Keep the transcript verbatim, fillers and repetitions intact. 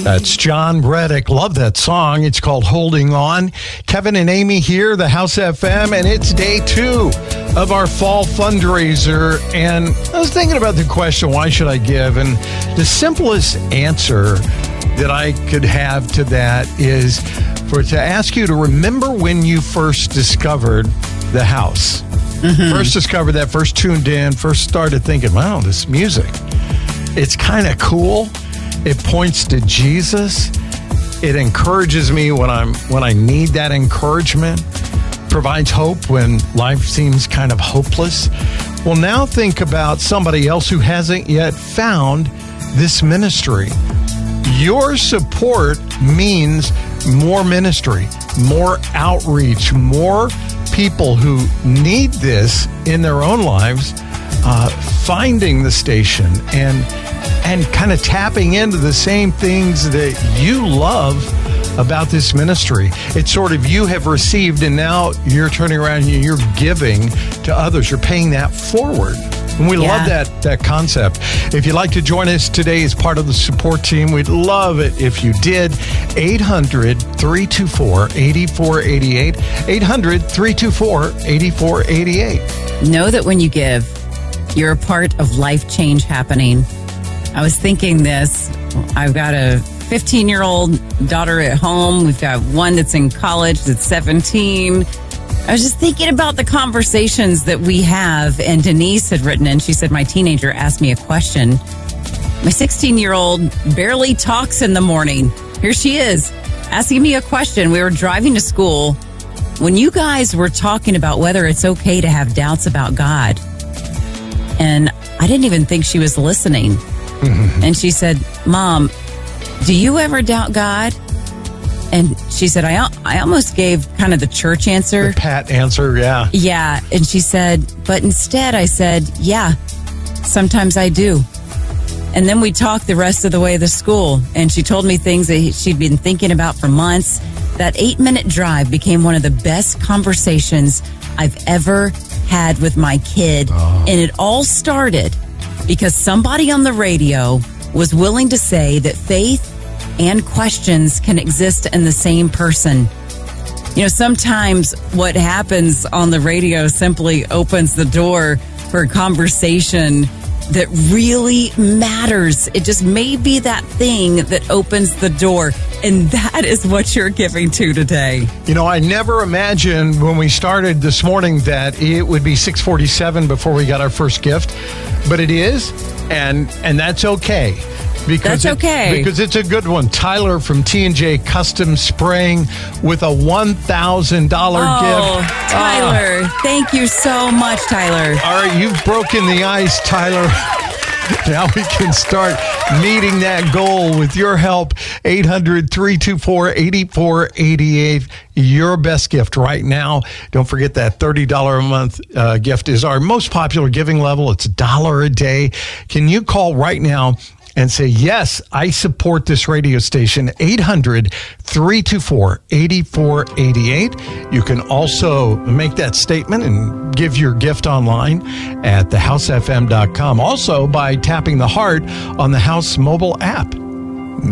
That's John Reddick. Love that song. It's called Holding On. Kevin and Amy here, the House F M, and it's day two of our fall fundraiser. And I was thinking about the question, why should I give? And the simplest answer that I could have to that is for to ask you to remember when you first discovered the house. Mm-hmm. First discovered that, first tuned in, first started thinking, wow, this music, it's kind of cool. It points to Jesus. It encourages me when I'm when I need that encouragement. Provides hope when life seems kind of hopeless. Well, now think about somebody else who hasn't yet found this ministry. Your support means more ministry, more outreach, more people who need this in their own lives, uh, finding the station and and kind of tapping into the same things that you love about this ministry. It's sort of you have received and now you're turning around and you're giving to others. You're paying that forward. And we yeah. love that that concept. If you'd like to join us today as part of the support team, we'd love it if you did. eight hundred, three two four, eight four eight eight. eight hundred, three two four, eight four eight eight. Know that when you give, you're a part of life change happening. I was thinking this. I've got a fifteen-year-old daughter at home. We've got one that's in college that's seventeen. I was just thinking about the conversations that we have, and Denise had written in. She said, my teenager asked me a question. My sixteen-year-old barely talks in the morning. Here she is, asking me a question. We were driving to school when you guys were talking about whether it's okay to have doubts about God. And I didn't even think she was listening. Mm-hmm. And she said, Mom, do you ever doubt God? And she said, I I almost gave kind of the church answer. The pat answer, yeah. Yeah. And she said, but instead I said, yeah, sometimes I do. And then we talked the rest of the way to school. And she told me things that she'd been thinking about for months. That eight-minute drive became one of the best conversations I've ever had with my kid. Oh. And it all started because somebody on the radio was willing to say that faith and questions can exist in the same person. You know, sometimes what happens on the radio simply opens the door for a conversation that really matters. It just may be that thing that opens the door. And that is what you're giving to today. You know, I never imagined when we started this morning that it would be six forty-seven before we got our first gift. But it is, and and that's okay. Because That's okay. It, because it's a good one. Tyler from T and J Custom Spraying with a one thousand dollars oh, gift. Tyler, uh, thank you so much, Tyler. All right, you've broken the ice, Tyler. Now we can start meeting that goal with your help. eight hundred, three two four, eight four eight eight. Your best gift right now. Don't forget that thirty dollars a month uh, gift is our most popular giving level. It's a dollar a day. Can you call right now and say, yes, I support this radio station, eight hundred, three two four, eight four eight eight. You can also make that statement and give your gift online at the house f m dot com. Also by tapping the heart on the House mobile app.